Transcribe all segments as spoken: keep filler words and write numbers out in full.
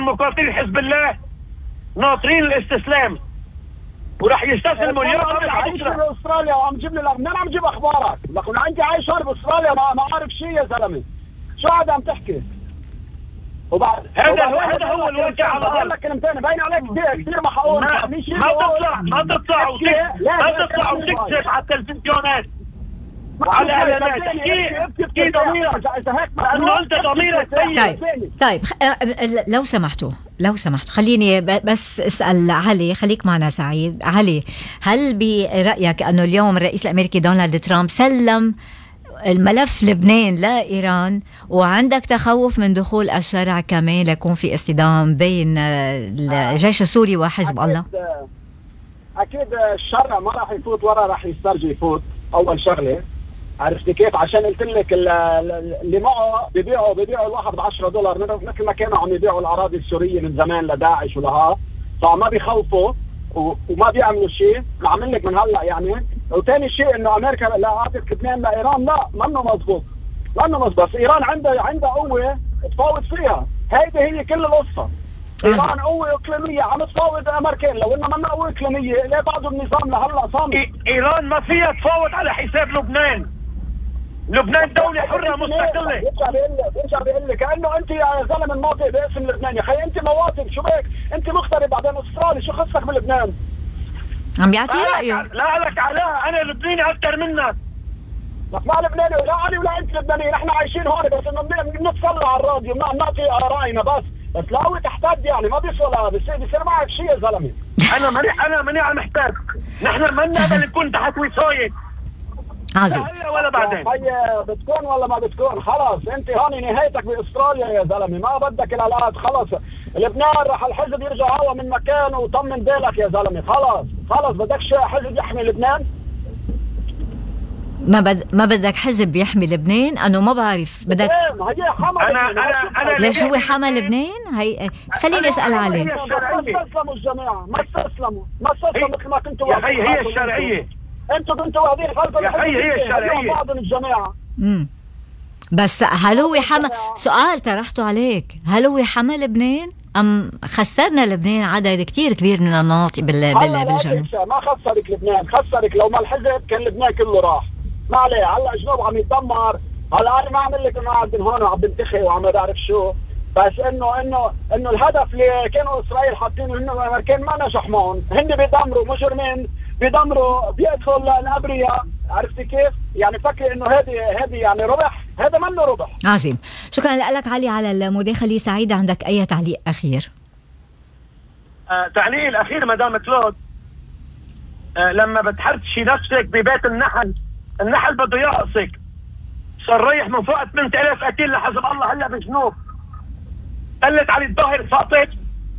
مقاتلي حزب الله ناطرين الاستسلام، وراح يستسلموا اليوم قبل عم تجيب لي استراليا وعم تجيب لي منين عم تجيب اخبارك؟ لكن عندي عايش هون باستراليا ما ما عارف شيء يا زلمه. شو هذا عم تحكي؟ وبعد هذا هو هذا هو الواقع على الارض. لك كلمتين باين عليك كثير كثير محقول. ما تطلع ما تطلع ما تطلع وتكذب على التلفزيونات وعلى اعلانات. كيف كيف ضميرك؟ لانه انت ضميرك طيب طيب لو سمحتوا لو سمحتوا خليني بس اسال علي، خليك معنا سعيد. علي، هل برايك انه اليوم الرئيس الامريكي دونالد ترامب سلم الملف لبنان لإيران، وعندك تخوف من دخول الشرع كمان ليكون في اصطدام بين الجيش السوري وحزب الله؟ أكيد الشرع ما راح يفوت ورا، راح يسترجي يفوت. أول شغلة عرفتي كيف؟ عشان قلت لك اللي معه بيبيعوا بيبيعوا الواحد بعشرة دولار مثل ما كانوا عم يبيعوا الأراضي السورية من زمان لداعش ولها، فما بيخوفوا وما بيعملوا شيء. عامل لك من هلا يعني. وثاني شيء انه امريكا لا اعطت لبنان لايران، لا منه مضبوط منه مضبوط. ايران عندها عندها قوه تفاوض فيها، هيدي هي كل القصه. ايران قوه اقليميه عم تفاوض امريكان، لو انه منها قوه اقليميه ليه بعض النظام لهلا صامت. ايران ما فيها تفاوض على حساب لبنان. لبنان دولة حرة مستقلة. برجع بقول لك برجع بقول لك كأنه أنت يا زلمة مناطق باسم لبنان. يا أخي أنت مواطن، شو بك؟ أنت مغترب بعدين أسترالي، شو خصك بلبنان؟ عم بيعطي رأيه. لا لك علاء، أنا لبناني أكثر منك. لك ما لبناني ولا علي ولا أنت لبناني، نحن عايشين هون بس إنه بنتصل على الراديو بنعطي رأينا بس، بس لا هو تحتاج يعني ما بيصير بيصير بيصير معك شيء يا زلمة. أنا ماني أنا ماني عم محتاج، نحن ما نقبل نكون تحت وصاية. عظيم. ولا بعدين. هي بتكون ولا ما بتكون، خلاص انت هون نهايتك باستراليا يا زلمه، ما بدك الالات خلص. لبنان راح الحزب يرجع هوا من مكانه وطمن بالك يا زلمه، خلاص خلاص بدكش حزب يحمي لبنان. ما بد... ما بدك حزب يحمي لبنان؟ انه ما بعرف بدك. هي حمل انا انا انا ليش هو حمى لبنان؟ هي خليني اسال عليه. ما استسلموا الجماعه، ما استسلموا ما استسلموا مثل ما كنتوا. يا اخي هي الشرعيه، انتوا كنتوا واخدين خلف يا اخي هي الشرعيه بعض الجماعه. امم بس هل هو حمى؟ سؤال طرحته عليك، هل هو حمى لبنان ام خسرنا لبنان عدد كتير كبير من المناطق بال بالجنوب؟ ما خسرك لبنان، خسرك لو ما الحزب كان لبنان كله راح. ما عليه، هلا جنوب عم يتدمر. هلا انا ما عم لك انه قاعد هون وعم بنتخي وعم بعرف شو، بس انه انه انه الهدف اللي كانوا اسرائيل حاطينه انه الامريكان ما نجح معهم، هن بيدمروا مجرمين، بيدمروا بيدخل الابرياء، عرفتي كيف؟ يعني فكر انه هذه هذه يعني ربح، هذا منه ربح. عظيم، شكرا لك علي على المداخله. سعيده، عندك اي تعليق اخير؟ آه، تعليق الاخير مدام كلود، آه، لما بتحرتشي نفسك ببيت النحل، النحل بده يقصك. صار رايح من فوق ثمانية آلاف قتيل لحزب الله هلا بالجنوب. قلت علي الظاهر سقطت،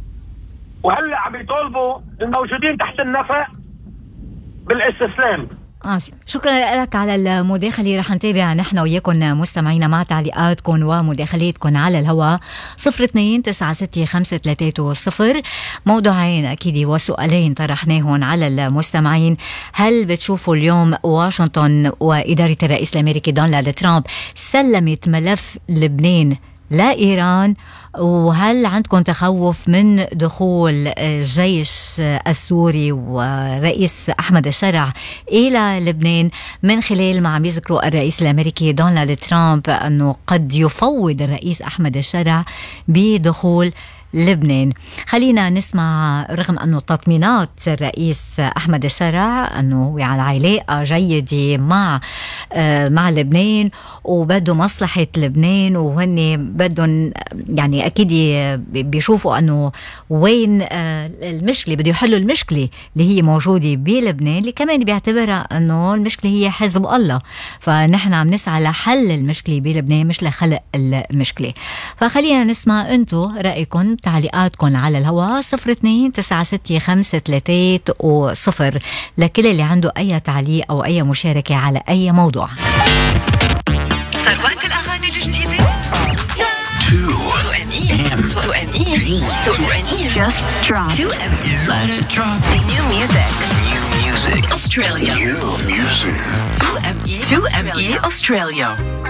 وهلا عم يطالبوا الموجودين تحت النفق بالاستسلام. عظيم، شكرا لك على المداخله. رح نتابع نحن وياكم مستمعينا مع تعليقاتكم ومداخلاتكم على الهواء. صفر اثنين تسعة ستة خمسة ثلاثة صفر. موضوعين اكيد وسؤالين طرحناهم على المستمعين. هل بتشوفوا اليوم واشنطن واداره الرئيس الامريكي دونالد ترامب سلمت ملف لبنان لإيران؟ وهل عندكم تخوف من دخول الجيش السوري ورئيس أحمد الشرع إلى لبنان من خلال ما عم يذكروا الرئيس الأمريكي دونالد ترامب أنه قد يفوض الرئيس أحمد الشرع بدخول لبنان؟ خلينا نسمع. رغم أنه تطمينات الرئيس أحمد الشرع أنه على علاقة جيدة مع آه مع لبنان وبده مصلحة لبنان، وهن بدهم يعني أكيد بيشوفوا أنه وين آه المشكلة، بده يحلوا المشكلة اللي هي موجودة بلبنان، اللي كمان بيعتبرها أنه المشكلة هي حزب الله. فنحن عم نسعى لحل المشكلة بلبنان مش لخلق المشكلة. فخلينا نسمع أنتو رأيكم، تعليقاتكم على الهواء. صفر اثنين تسعة ستة خمسة ثلاثة وصفر لكل اللي عنده أي تعليق أو أي مشاركة على أي موضوع. صار وقت الأغاني الجديدة. تو أمير تو أمير تو أمير Just drop تو أمير Let it drop. New music New music Australia New music تو أمير تو أمير Australia.